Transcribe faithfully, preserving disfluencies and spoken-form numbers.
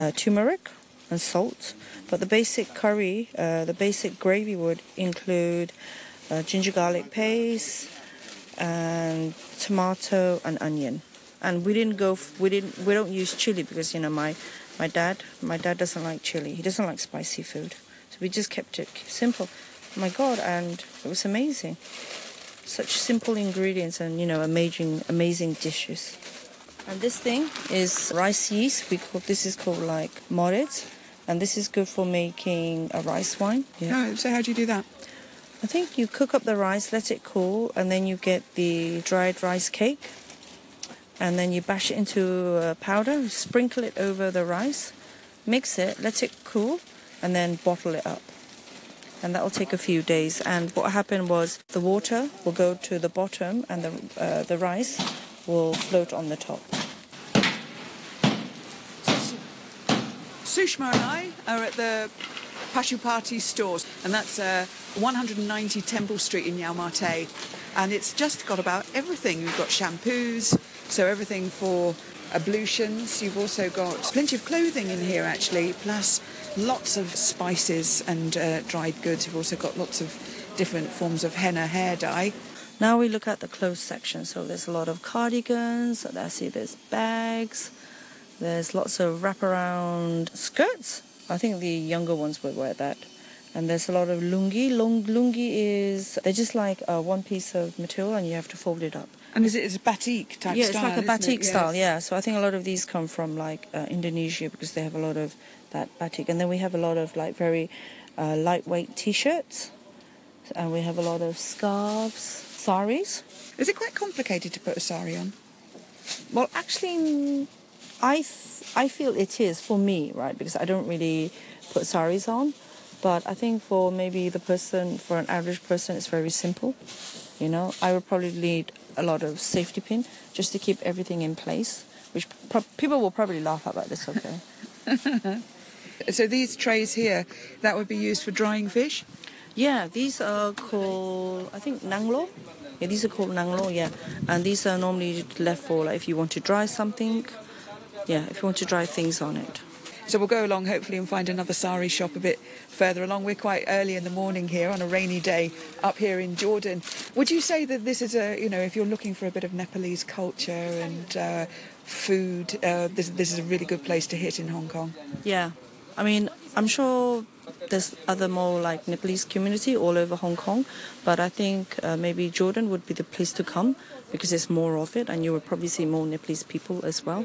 uh, turmeric and salt. But the basic curry, uh, the basic gravy would include uh, ginger garlic paste and tomato and onion. And we didn't go. F- we didn't. We don't use chili because you know my, my dad. My dad doesn't like chili. He doesn't like spicy food. So we just kept it simple. My God, and it was amazing. Such simple ingredients and you know amazing, amazing dishes. And this thing is rice yeast. We call this is called like morit, and this is good for making a rice wine. Yeah. Oh, so how do you do that? I think you cook up the rice, let it cool, and then you get the dried rice cake. And then you bash it into a powder, sprinkle it over the rice, mix it, let it cool, and then bottle it up. And that will take a few days. And what happened was the water will go to the bottom and the uh, the rice will float on the top. Sushma and I are at the Pashupati stores, and that's uh, one hundred ninety Temple Street in Yau Ma Tei. And it's just got about everything. You've got shampoos, so everything for ablutions. You've also got plenty of clothing in here, actually, plus lots of spices and uh, dried goods. You've also got lots of different forms of henna hair dye. Now we look at the clothes section. So there's a lot of cardigans. I see there's bags. There's lots of wraparound skirts. I think the younger ones would wear that. And there's a lot of lungi. Lung, lungi is, they're just like uh, one piece of material and you have to fold it up. And is it is a batik type yeah, style? Yeah, it's like a batik it? style, yes. yeah. So I think a lot of these come from like uh, Indonesia because they have a lot of that batik. And then we have a lot of like very uh, lightweight T-shirts. And we have a lot of scarves, saris. Is it quite complicated to put a sari on? Well, actually, I th- I feel it is for me, right? Because I don't really put saris on. But I think for maybe the person, for an average person, it's very simple. You know, I would probably need a lot of safety pin just to keep everything in place, which pro- people will probably laugh at, but it's okay. So these trays here, that would be used for drying fish? Yeah, these are called, I think, nanglo. Yeah, these are called nanglo, yeah. And these are normally left for, like, if you want to dry something. Yeah, if you want to dry things on it. So we'll go along, hopefully, and find another sari shop a bit further along. We're quite early in the morning here on a rainy day up here in Jordan. Would you say that this is a, you know, if you're looking for a bit of Nepalese culture and uh, food, uh, this, this is a really good place to hit in Hong Kong? Yeah. I mean, I'm sure there's other more like Nepalese community all over Hong Kong, but I think uh, maybe Jordan would be the place to come because there's more of it and you would probably see more Nepalese people as well.